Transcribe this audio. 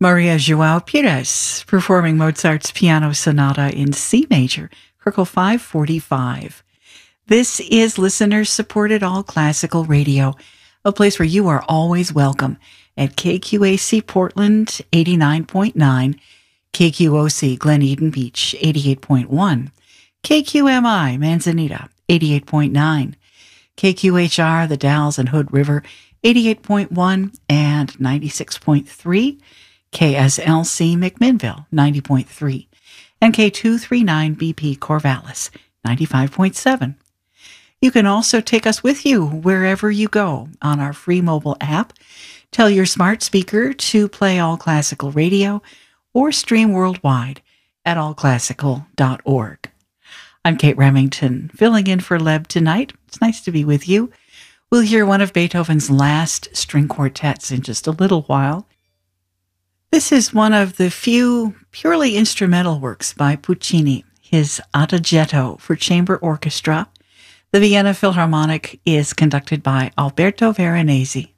Maria João Pires performing Mozart's Piano Sonata in C major, Circle 545. This is listener-supported all classical radio, a place where you are always welcome at KQAC Portland 89.9, KQOC Glen Eden Beach 88.1, KQMI Manzanita 88.9, KQHR The Dalles and Hood River 88.1 and 96.3, KSLC McMinnville 90.3, and K239BP Corvallis 95.7. You can also take us with you wherever you go on our free mobile app. Tell your smart speaker to play All Classical Radio or stream worldwide at allclassical.org. I'm Kate Remington, filling in for Leb tonight. It's nice to be with you. We'll hear one of Beethoven's last string quartets in just a little while. This is one of the few purely instrumental works by Puccini, his Adagietto for chamber orchestra. The Vienna Philharmonic is conducted by Alberto Veronese.